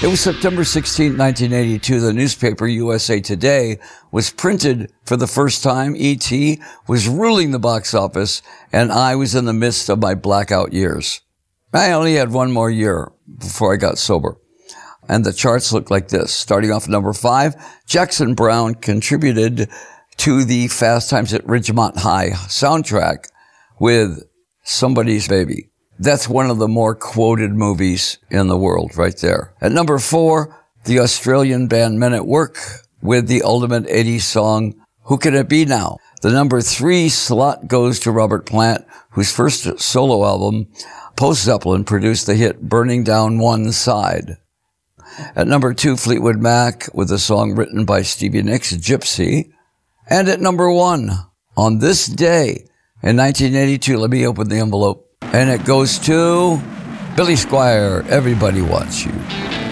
It was September 16, 1982. The newspaper USA Today was printed for the first time. E.T. was ruling the box office, and I was in the midst of my blackout years. I only had one more year before I got sober. And the charts looked like this. Starting off at number 5, Jackson Browne contributed to the Fast Times at Ridgemont High soundtrack with Somebody's Baby. That's one of the more quoted movies in the world right there. At number 4, the Australian band Men at Work with the ultimate 80s song, Who Can It Be Now? The number 3 slot goes to Robert Plant, whose first solo album, Post Zeppelin, produced the hit Burning Down One Side. At number 2, Fleetwood Mac with a song written by Stevie Nicks, Gypsy. And at number 1, on this day in 1982, let me open the envelope. And it goes to Billy Squier, Everybody Wants You.